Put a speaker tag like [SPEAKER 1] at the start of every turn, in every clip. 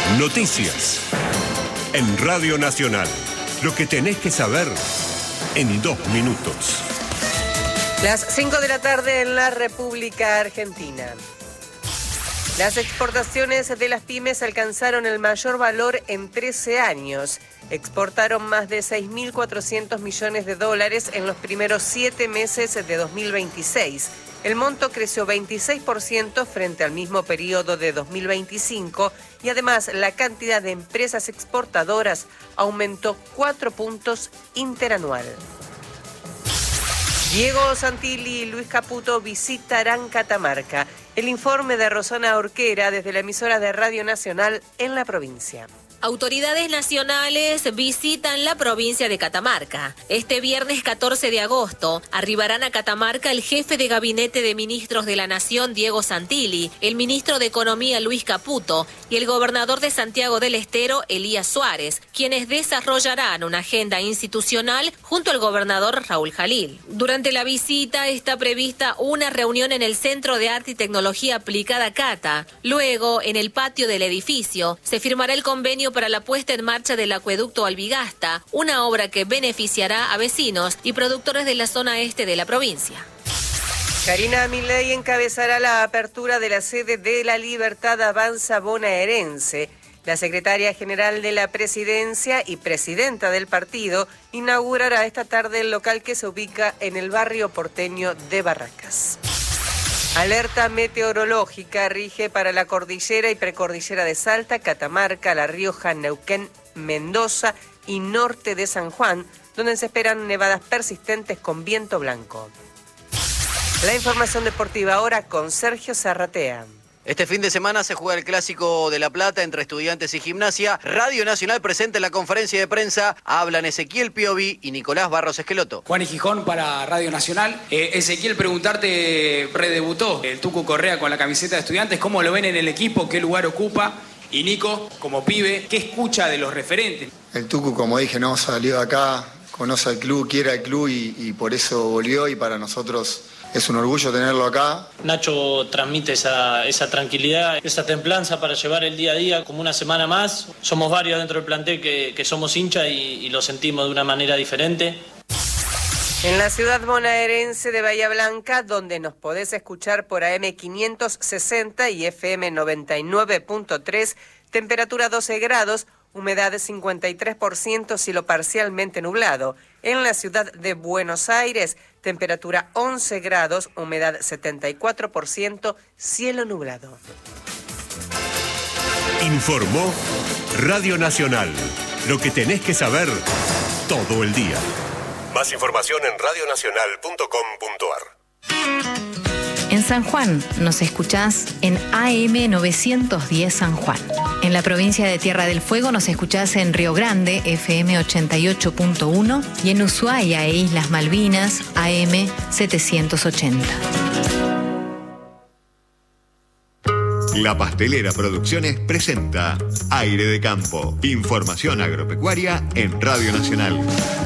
[SPEAKER 1] Noticias. En Radio Nacional. Lo que tenés que saber en 2 minutos.
[SPEAKER 2] Las 5 de la tarde en la República Argentina. Las exportaciones de las pymes alcanzaron el mayor valor en 13 años. Exportaron más de 6.400 millones de dólares en los primeros 7 meses de 2026. El monto creció 26% frente al mismo periodo de 2025 y además la cantidad de empresas exportadoras aumentó 4 puntos interanual. Diego Santilli y Luis Caputo visitarán Catamarca. El informe de Rosana Orquera desde la emisora de Radio Nacional en la provincia.
[SPEAKER 3] Autoridades nacionales visitan la provincia de Catamarca. Este viernes 14 de agosto arribarán a Catamarca el jefe de gabinete de ministros de la Nación, Diego Santilli, el ministro de Economía, Luis Caputo, y el gobernador de Santiago del Estero, Elías Suárez, quienes desarrollarán una agenda institucional junto al gobernador Raúl Jalil. Durante la visita está prevista una reunión en el Centro de Arte y Tecnología Aplicada Cata. Luego, en el patio del edificio, se firmará el convenio para la puesta en marcha del acueducto Albigasta, una obra que beneficiará a vecinos y productores de la zona este de la provincia.
[SPEAKER 2] Karina Milei encabezará la apertura de la sede de La Libertad Avanza bonaerense. La secretaria general de la presidencia y presidenta del partido inaugurará esta tarde el local que se ubica en el barrio porteño de Barracas. Alerta meteorológica rige para la cordillera y precordillera de Salta, Catamarca, La Rioja, Neuquén, Mendoza y norte de San Juan, donde se esperan nevadas persistentes con viento blanco. La información deportiva ahora con Sergio Zarratea.
[SPEAKER 4] Este fin de semana se juega el Clásico de La Plata entre Estudiantes y Gimnasia. Radio Nacional presenta en la conferencia de prensa. Hablan Ezequiel Piovi y Nicolás Barros Esqueloto.
[SPEAKER 5] Juan y Gijón para Radio Nacional. Ezequiel, preguntarte, redebutó el Tucu Correa con la camiseta de Estudiantes. ¿Cómo lo ven en el equipo? ¿Qué lugar ocupa? Y Nico, como pibe, ¿qué escucha de los referentes?
[SPEAKER 6] El Tucu, como dije, no salió de acá, conoce al club, quiere al club y por eso volvió, y para nosotros es un orgullo tenerlo acá.
[SPEAKER 7] Nacho transmite esa tranquilidad, esa templanza para llevar el día a día como una semana más. Somos varios dentro del plantel que somos hinchas y lo sentimos de una manera diferente.
[SPEAKER 2] En la ciudad bonaerense de Bahía Blanca, donde nos podés escuchar por AM 560 y FM 99.3, temperatura 12 grados, humedad 53%, cielo parcialmente nublado. En la ciudad de Buenos Aires, temperatura 11 grados, humedad 74%, cielo nublado.
[SPEAKER 1] Informó Radio Nacional. Lo que tenés que saber todo el día. Más información en radionacional.com.ar.
[SPEAKER 8] En San Juan nos escuchás en AM 910 San Juan. En la provincia de Tierra del Fuego nos escuchás en Río Grande, FM 88.1, y en Ushuaia e Islas Malvinas, AM 780.
[SPEAKER 9] La Pastelera Producciones presenta Aire de Campo. Información agropecuaria en Radio Nacional.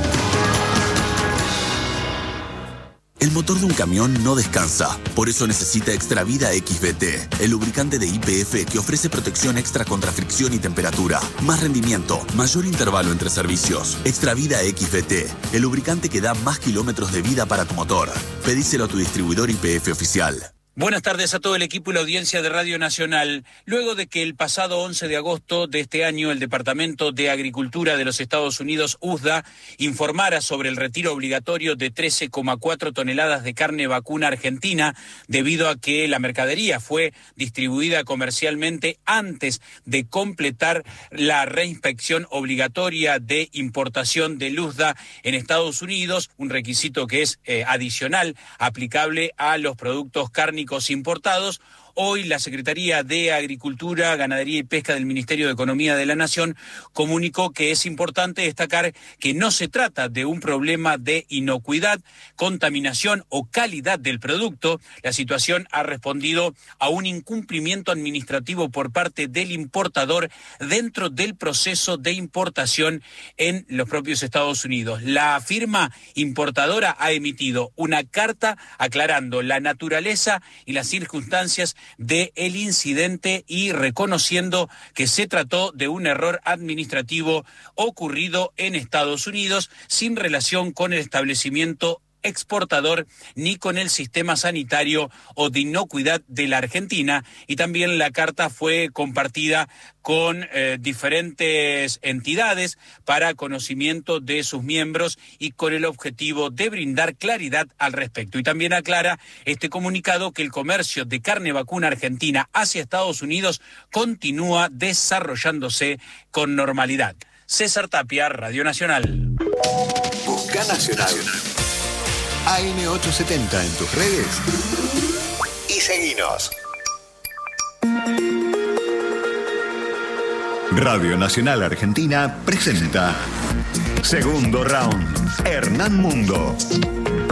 [SPEAKER 10] El motor de un camión no descansa, por eso necesita Extravida XBT, el lubricante de YPF que ofrece protección extra contra fricción y temperatura, más rendimiento, mayor intervalo entre servicios. Extravida XBT, el lubricante que da más kilómetros de vida para tu motor. Pedíselo a tu distribuidor YPF oficial.
[SPEAKER 11] Buenas tardes a todo el equipo y la audiencia de Radio Nacional. Luego de que el pasado 11 de agosto de este año el Departamento de Agricultura de los Estados Unidos, USDA, informara sobre el retiro obligatorio de 13,4 toneladas de carne vacuna argentina, debido a que la mercadería fue distribuida comercialmente antes de completar la reinspección obligatoria de importación del USDA en Estados Unidos, un requisito que es adicional, aplicable a los productos cárnicos importados. Hoy la Secretaría de Agricultura, Ganadería y Pesca del Ministerio de Economía de la Nación comunicó que es importante destacar que no se trata de un problema de inocuidad, contaminación o calidad del producto. La situación ha respondido a un incumplimiento administrativo por parte del importador dentro del proceso de importación en los propios Estados Unidos. La firma importadora ha emitido una carta aclarando la naturaleza y las circunstancias del incidente y reconociendo que se trató de un error administrativo ocurrido en Estados Unidos sin relación con el establecimiento exportador ni con el sistema sanitario o de inocuidad de la Argentina. Y también la carta fue compartida con diferentes entidades para conocimiento de sus miembros y con el objetivo de brindar claridad al respecto. Y también aclara este comunicado que el comercio de carne vacuna argentina hacia Estados Unidos continúa desarrollándose con normalidad. César Tapia, Radio Nacional.
[SPEAKER 9] Busca Nacional. AM870 en tus redes y seguinos. Radio Nacional Argentina presenta Segundo Round. Hernán Mundo.